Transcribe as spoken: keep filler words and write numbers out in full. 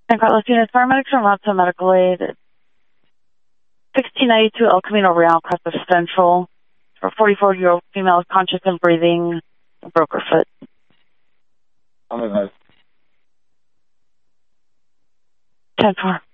San Carlos Unit paramedics are allowed to medical aid. sixteen ninety-two El Camino Real, Cresta Central. For a forty-four-year-old female conscious and breathing, broke her foot. I'm advised. ten four.